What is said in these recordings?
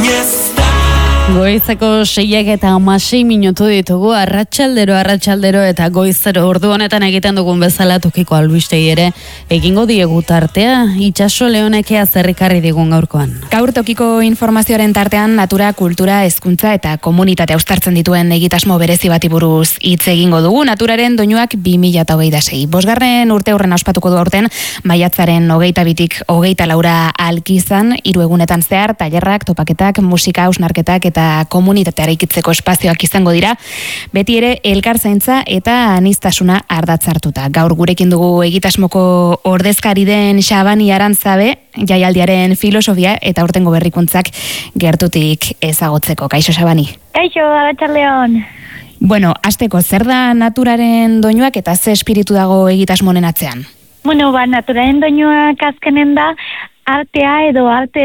Goizeko 6:16 ditugu, arratsaldero eta goizero ordu honetan egiten dugun bezala tokiko albistei ere egingo diegu tartea, Itxaso Leonekea zerrikarri digun gaurkoan. Gaur tokiko informazioaren tartean natura, kultura, hezkuntza eta komunitatea uztartzen dituen egitasmo berezi bati buruz hitz egingo dugu. Naturaren doinuak 2026. 5. urteurrena ospatuko du aurten, maiatzaren 22tik 24 Alkizan, 3 egunetan zehar tailerrak, topaketak, musika, hausnarketak eta komunitatea eraikitzeko espazioak izango dira, beti ere elkarzaintza eta aniztasuna ardatz hartuta. Gaur gurekin dugu egitasmoko ordezkari den Xabani Arantzabe, jaialdiaren filosofia eta aurtengo berrikuntzak gertutik ezagutzeko. Kaixo, Xabani. Kaixo, arratsaldeon. Bueno, hasteko, zer da naturaren doinuak eta ze espiritu dago egitasmo honen atzean? Bueno, naturaren doinuak azkenen da artea edo arte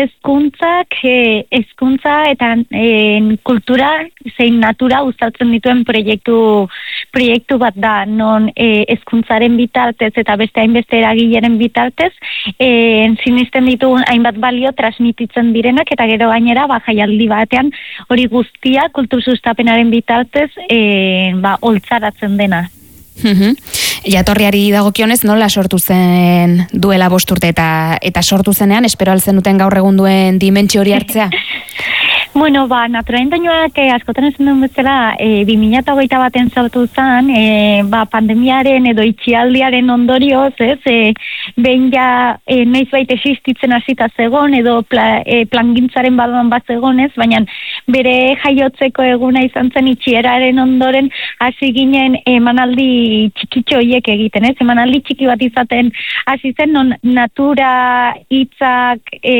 hezkuntza eta kultura zein natura uztartzen dituen proiektu bat da, non hezkuntzaren bitartez eta beste hainbeste eragileren bitartez sinisten ditugun hainbat balio transmititzen direnak, eta gero gainera jaialdi batean hori guztia kultur sustapenaren bitartez holtzaratzen dena. Jatorriari dagokionez, nola sortu zen duela 5 urte eta sortu zenean, espero altzen duten gaur egun duen dimentsio hori hartzea? Bueno, naturaren doinuak askotan esan duen bezala 2021 baten sortu zen, pandemiaren edo itxialdiaren ondorioz, behin ja noiz baita existitzen hasita zegon edo plangintzaren balon bat zegonez, baina bere jaiotzeko eguna izan zen itxieraren ondoren hasi ginen emanaldi txikitxo hiek egiten, emanaldi txiki bat izaten hasi zen, non natura, hitzak,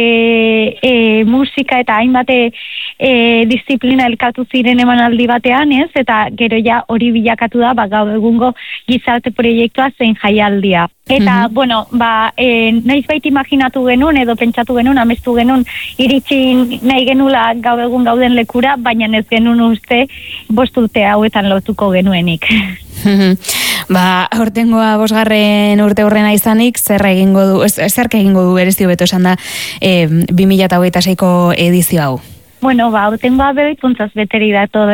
musika eta hainbat disiplina elkartu ziren emanaldi batean, eta gero ja hori bilakatu da gaur egungo gizarte proiektua zein jaialdia. Eta, noiz baita imaginatu genuen edo pentsatu genuen, amestu genuen iritsi nahi genula gaur egun gauden lekura, baina ez genuen uste 5 urte hauetan lotuko genuenik. Hortengoa 5. urteurrena izanik, zerk egingo du berezio beto esan da 2026ko edizio hau? Bueno, tengoa berrikuntzaz beteri da todo,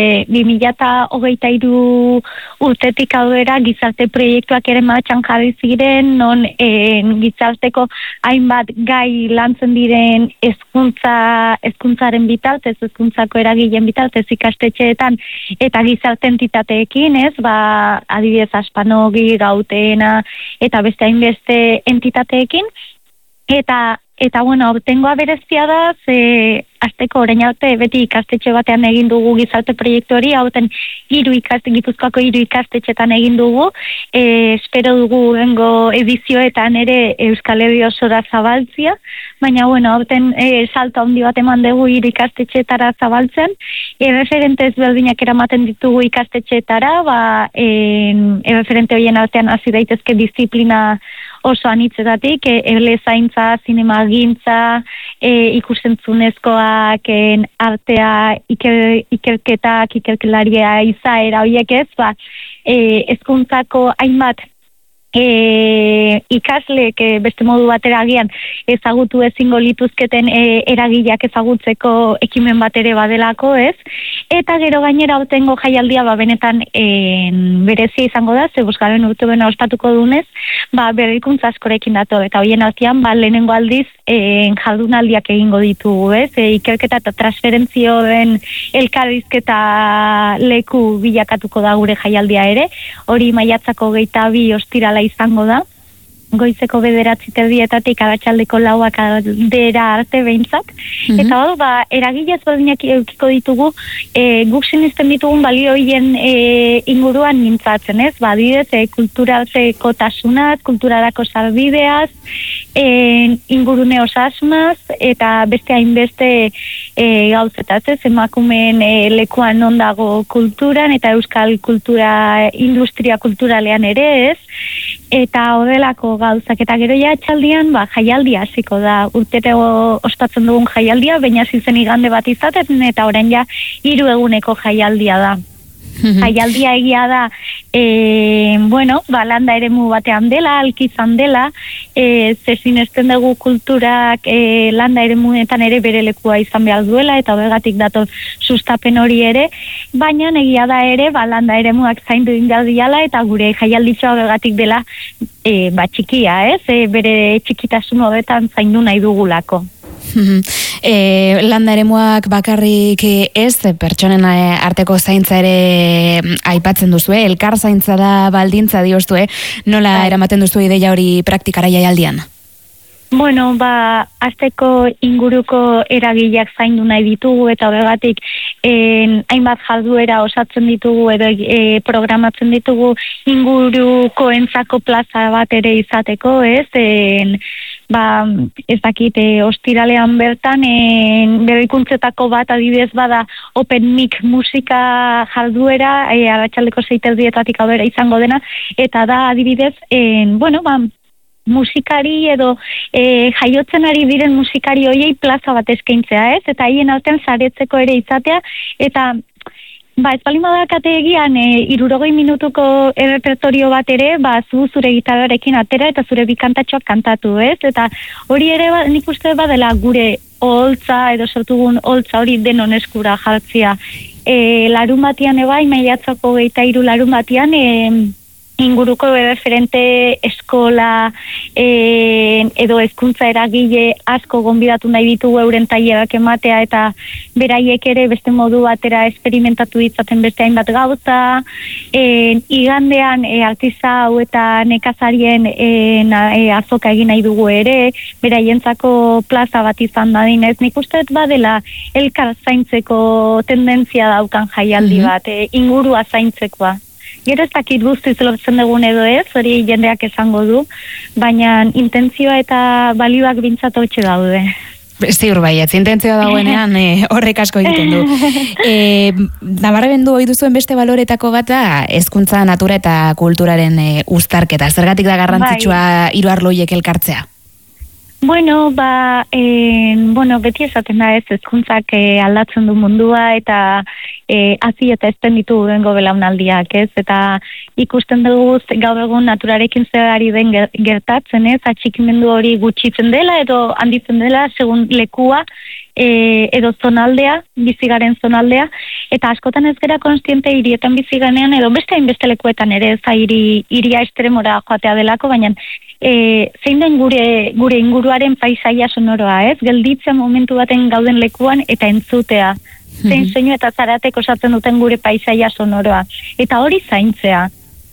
2023 urtetik aurrera gizarte proiektuak ere martxan jarri ziren, non gizarteko hainbat gai lantzen diren hezkuntzaren bitartez, hezkuntzako eragileen bitartez ikastetxeetan eta gizarte entitateekin, adibidez Aspanogi, Gautena eta beste hainbeste entitateekin, eta tengoa berezia da, azteko orain arte beti ikastetxe batean egin dugu gizarte proiektu hori, hauten Gipuzkoako 3 ikastetxetan egin dugu, espero dugu rengo edizioetan ere Euskal Herri osora zabaltzia, baina hauten salto handi bat eman dugu 3 ikastetxetara zabaltzen, referente ezberdinak eramaten ditugu ikastetxetara, referente horien artean hasi daitezke disiplina oso anitzetatik, elezaintza, zinemagintza, ikusentzunezkoak, artea, ikerketak, ikerkelaria izaera horiek hezkuntzako hainbat ikasleek beste modu batera agian ezagutu ezingo lituzketen eragileak ezagutzeko ekimen bat ere badelako, eta gero gainera aurtengo jaialdia benetan berezia izango da, 5. urteurrena ospatuko dunez, berrikuntza askorekin dator, eta horien artean lehenengo aldiz jardunaldiak egingo ditugu, ikerketa eta transferentzioen elkarrizketa leku bilakatuko da gure jaialdia ere, hori maiatzako 22 ostirala izango da, goizeko 9:30 arratsaldeko 4 arte behintzat. Eta hor, eragile ezberdinak edukiko ditugu, guk sinisten ditugun balio horien inguruan mintzatzen, adibidez, kulturarteko tasunaz, kulturarako sarbideaz, ingurune osasunaz, eta beste hainbeste gauzetaz, emakumeen lekuan non dago kulturan, eta euskal kultura, industria kulturalean ere, eta horrelako gauzak, eta gero ja etxaldian jaialdia hasiko da, urtero ospatzen dugun jaialdia, baina hasi zen igande bat izaten, eta orain ja 3 eguneko jaialdia da. Jaialdia egia da, landa eremu batean dela, alkizan dela, zezinezten dugu kulturak landa eremuetan ere bere lekua izan behar duela, eta horregatik dator sustapen hori ere, baina egia da ere, landa eremuak zaindu indadiala, eta gure jaialditza horregatik dela txikia, bere txikitasun horretan zaindu nahi dugulako. Landa eremuak bakarrik ez, pertsonen arteko zaintza ere aipatzen duzu, elkar zaintza da baldintza dioztu, nola eramaten duzu ideia hori praktikara jaialdian? Bueno, azteko inguruko eragileak zaindu nahi ditugu eta horregatik hainbat jarduera osatzen ditugu edo programatzen ditugu inguruko entzako plaza bat ere izateko, ez dakit, ostiralean bertan berrikuntzetako bat adibidez bada open mic musika jarduera, arratsaldeko 6:00 aurrera izango dena, eta da adibidez, musikari edo jaiotzen ari diren musikari hoiei plaza bat eskaintzea, eta haien artean saretzeko ere izatea, eta ez balin badakate egian 60 minutuko errepertorio bat ere, zure gitarrarekin atera eta zure bikantatxoak kantatu, eta hori ere nik uste badela gure oholtza edo sortugun oholtza hori denon eskura jartzea. Larun batian maiatzako 23 larun batian, inguruko referente eskola edo hezkuntza eragile asko gonbidatu nahi ditugu euren tailerak ematea eta beraiek ere beste modu batera esperimentatu ditzaten beste hainbat gauza. Igandean artisau eta nekazarien azoka egin nahi dugu ere, beraientzako plaza bat izan dadin, nik uste badela elkar zaintzeko tendentzia daukan jaialdi bat, ingurua zaintzekoa. Gero ez dakit guztiz lortzen dugun edo ez, hori jendeak esango du, baina intentzioa eta balioak bintzat hotxe daude. Ziur baietz, intentzioa dagoenean horrek asko egiten du. Nabarmendu ohi duzuen beste baloretako bat da hezkuntza, natura eta kulturaren uztarketa. Zergatik da garrantzitsua hiru arlo horiek elkartzea? Beti esaten da hezkuntzak aldatzen du mundua eta hazi eta ezten ditu dengo belaunaldiak, eta ikusten dugu gaur egun naturarekin zer ari den gertatzen, atxikimendu hori gutxitzen dela edo handitzen dela segun lekua edo zonaldea, bizigaren zonaldea, eta askotan ez gera konstiente hirietan biziganean edo beste hainbeste lekuetan ere ez hiria estremora joatea delako, baina zein den gure inguruaren paisaia sonoroa, gelditzea momentu baten gauden lekuan eta entzutea, zein soinu eta zaratek osatzen duten gure paisaia sonoroa, eta hori zaintzea.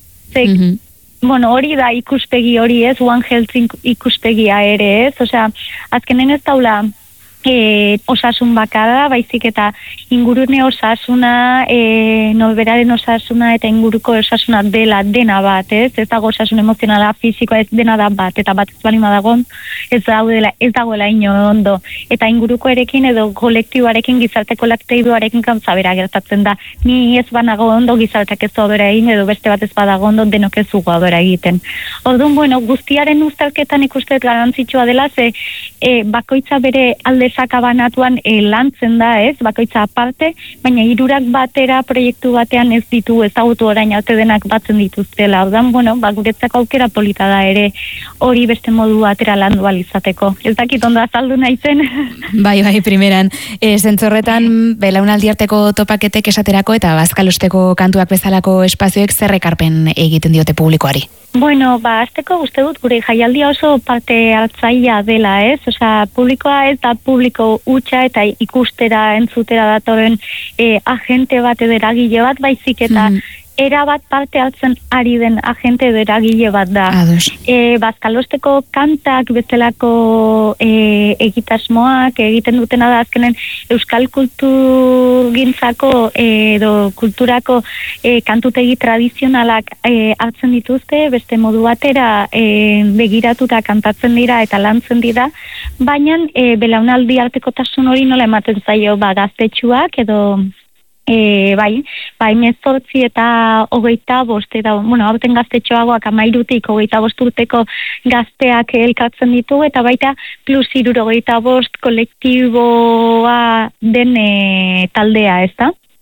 Hori da ikuspegi hori One Health ikuspegia ere osea, azkenen ez daula osasun bakada, baizik eta ingurune osasuna, norberaren osasuna eta inguruko osasuna dena bat, ez dago osasun emozionala, fisikoa ez dena da bat, eta bat ez bali madagon, ez dagoela ondo, eta inguruko erekin edo kolektiboarekin, gizarte kolektiboarekin gauza bera gertatzen da, ni ez banago ondo gizarteak ez odora egin, edo beste bat ez badago ondo denok ez dugu odora egiten. Orduan, guztiaren uztarketan ikusten garrantzitsua dela, ze bakoitza bere alde sakabanatuan lantzen da, bakoitza aparte, baina hirurak batera proiektu batean ez ditu ezagutu orain arte denak batzen dituztela. Ordan, guretzako aukera polita da ere hori beste modu batera landu alizateko. Ez dakit ondo azaldu naizen. Bai, primeran. Zentzorretan, belaunaldi arteko topaketek esaterako eta bazkalosteko kantuak bezalako espazioek zer ekarpen egiten diote publikoari? Azteko uste dut gure jaialdia oso parte hartzailea dela, osea, publikoa ez da publiko hutsa eta ikustera, entzutera datorren agente bat edo eragile bat, baizik eta erabat parte hartzen ari den agente edo eragile bat da. Bazkalosteko kantak bezalako egitasmoak egiten dutena da azkenen euskal kulturgintzako edo kulturako kantutegi tradizionalak hartzen dituzte, beste modu batera begiratuta kantatzen dira eta lantzen dira, baina belaunaldi artekotasun hori nola ematen zaio gaztetxuak edo bai 18 eta 25 eta, hauten gaztetxoagoak 13-tik 25 urteko gazteak elkartzen ditu, eta baita plus 75 kolektiboa den taldea, ez da?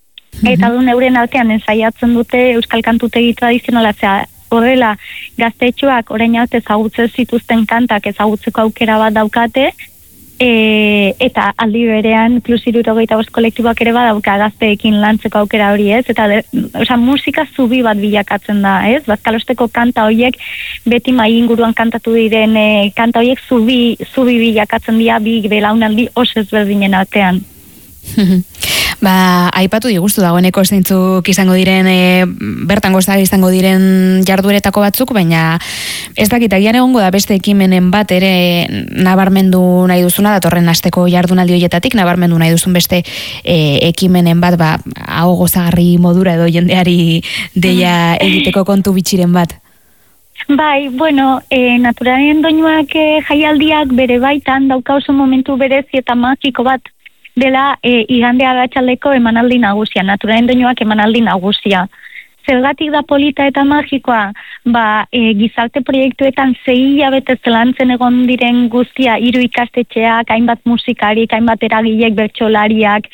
Eta du euren artean ensaiatzen dute euskal kantutegi tradizionala, horrela gaztetxoak orain arte ezagutzen zituzten kantak ezagutzeko aukera bat daukate, eta aldi berean plus 65 kolektiboak ere badauka gazteekin lantzeko aukera hori, ez? Eta musika zubi bat bilakatzen da, ez? Bazkalosteko kanta horiek beti mai inguruan kantatu diren kanta horiek zubi bilakatzen dira bi belaunaldi oso ezberdinen artean. Aipatu digustu dagoeneko zeintzuk izango diren, bertan gozak izango diren jardueretako batzuk, baina ez dakit agian egongo da beste ekimenen bat ere nabarmendu nahi duzuna, datorren asteko jardunaldi horietatik, nabarmendu nahi duzun beste ekimenen bat, hau gozagarri modura edo jendeari deia egiteko kontu bitxiren bat. Bai, bueno, naturaren doinuak jaialdiak bere baitan dauka oso momentu berezi eta magiko bat dela igande arratsaldeko emanaldi nagusia, naturaren doinuak emanaldi nagusia. Zergatik da polita eta magikoa, gizarte proiektuetan 6 hilabete zelantzen egon diren guztia, 3 ikastetxeak, hainbat musikarik, hainbat eragilek, bertsolariak,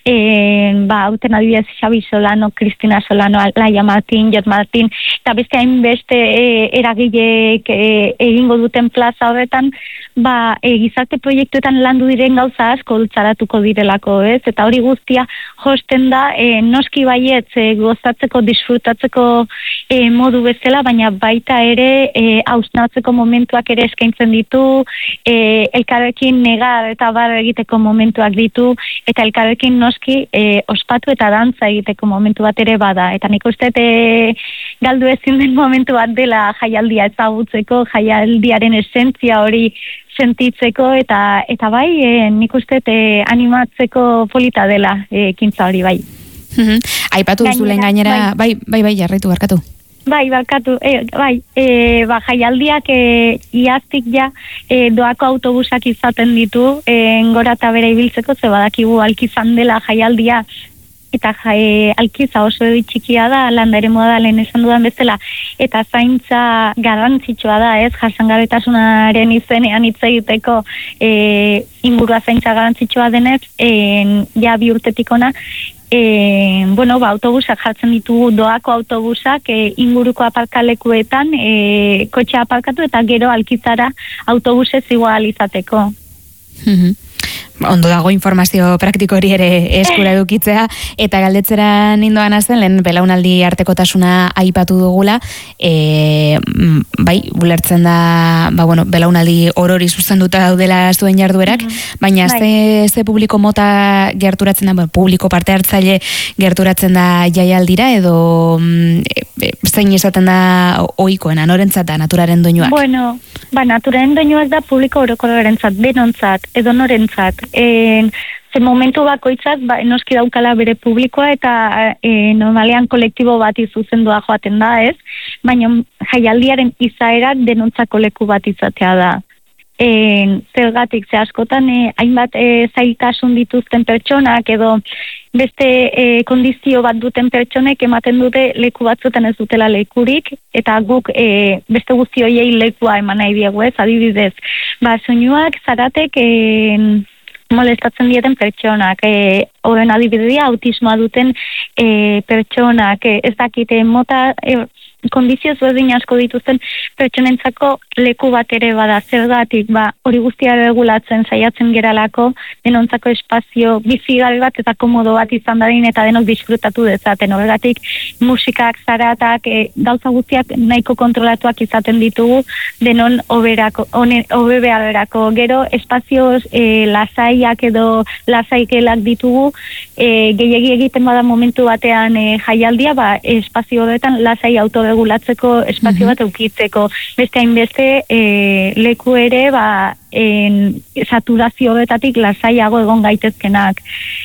hauten adibidez Xabi Solano, Cristina Solano, Laia Martin, Jot Martin, eta beste hainbeste eragilek egingo duten plaza horretan, gizarte proiektuetan landu diren gauza asko dultzaratuko direlako, ez? Eta hori guztia josten da, noski baietz gozatzeko, disfrutatzeko modu bezala, baina baita ere hausnatzeko momentuak ere eskaintzen ditu, elkarrekin negar eta bar egiteko momentuak ditu, eta elkarrekin noski ospatu eta dantza egiteko momentu bat ere bada. Eta nik uste galdu ezin den momentu bat dela jaialdia ezagutzeko, jaialdiaren esentzia hori sentitzeko, eta bai, nik uste animatzeko polita dela ekintza hori bai. Aipatu duzulen gainera, bai, jarraitu, barkatu. Barkatu, jaialdiak iaztik doako autobusak izaten ditu, gora eta bere ibiltzeko, ze badakigu alkizan dela jaialdia, eta alkiza oso txikia da, landare modalen esan dudan bezala, eta zaintza garrantzitsua da, ez, jasangabetasunaren izenean hitz egiteko ingurua zaintza garrantzitsua denez, bi urtetik ona, autobusak jartzen ditugu, doako autobusak inguruko aparkalekuetan kotxea aparkatu eta gero alkizara autobusez igual izateko. Ondo dago informazio praktiko hori ere eskura edukitzea, eta galdetzera nindoan hazen, lehen belaunaldi artekotasuna aipatu dugula, ulertzen da, belaunaldi orori zuzenduta daudela zuen jarduerak, baina ze publiko mota gerturatzen da, publiko parte hartzaile gerturatzen da jaialdira, edo zein izaten da ohikoena, norentzat da naturaren doinuak? Naturaren doinuak da publiko orokorrentzat, denontzat, edo norentzat. Ze momentu bakoitzat, noski daukala bere publikoa eta normalean kolektibo bat izuzendua joaten da, ez? Baina jaialdiaren izaerak denontzako leku bat izatea da. Zergatik, ze askotan hainbat zailtasun dituzten pertsonak edo beste kondizio bat duten pertsonek ematen dute leku batzuetan ez dutela lekurik, eta guk beste guzti horiei lekua eman nahi diegu, ez? Adibidez, soinuak, zaratek molestatzen dieten pertsonak, horren adibidea autismoa duten pertsonak, ez dakite mota kondizio zuezin asko dituzten pertsonentzako leku bat ere bada, zergatik, hori guztia regulatzen saiatzen geralako, denontzako espazio bizigabe bat eta komodo bat izan dadin eta denok disfrutatu dezaten. Horregatik musikak, zaratak, gauza guztiak nahiko kontrolatuak izaten ditugu denon hobe beharrerako. Gero espazioz lasaiak edo lasaikelak ditugu, gehiegi egiten bada momentu batean jaialdia, espazio horretan lasai autoregulatzeko espazio bat eukitzeko. Beste hainbeste leku ere saturazio horretatik lasaiago egon gaitezkenak.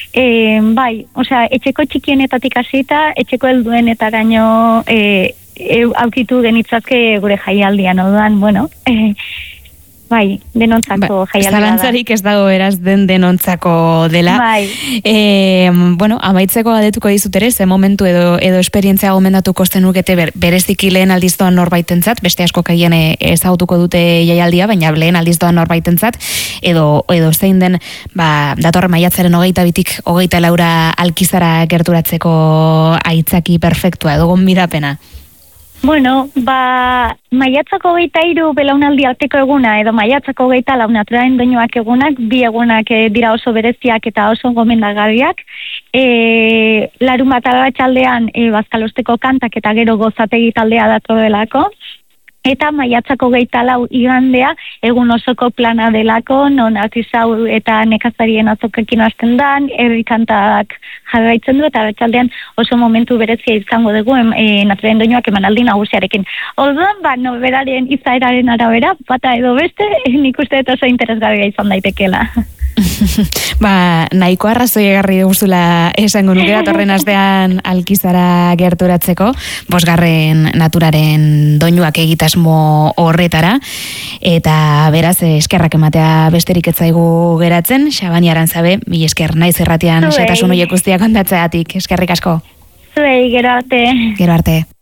Etxeko txikienetatik hasita, etxeko helduenetaraino aurkitu genitzake gure jaialdian, orduan, bai, denontzako jaialdia da. Zalantzarik ez dago eraz denontzako dela. Bai. Bueno, amaitzeko galdetuko dizut ere, ze momentu edo esperientzia gomendatuko zenukete bereziki lehen aldiz doan norbaitentzat, beste asko kaien ezagutuko dute jaialdia, baina lehen aldiz doan norbaitentzat, edo zein den, datorren maiatzaren 22tik 24 Alkizara gerturatzeko aitzaki perfektua, edo gonbidapena. Bueno, maiatzako 23 belaunaldi arteko eguna, edo maiatzako 24 naturaren doinuak egunak, bi egunak dira oso bereziak eta oso gomendagarriak. Larunbat arratsaldean bazkalosteko kantak eta gero gozategi taldea datorrelako. Eta maiatzako 24 igandea egun osoko plana delako, non artisau eta nekazarien azokekin hasten dan, herri kantak jarraitzen du, eta arratsaldean oso momentu berezia izango dugu naturaren doinuak emanaldi nagusiarekin. Orduan, noberaren izaeraren arabera, bata edo beste, nik uste eta oso interesgarria izan daitekela. Nahiko arrazoi egarri duguzula esango nuke datorren astean Alkizara gerturatzeko, 5. naturaren doinuak egitasmo horretara, eta beraz eskerrak ematea besterik ez zaigu geratzen. Xabani Arantzabe, mil esker, naiz irratian xetasun horiek guztiak kontatzeagatik, eskerrik asko. Zuei, gero arte. Gero arte.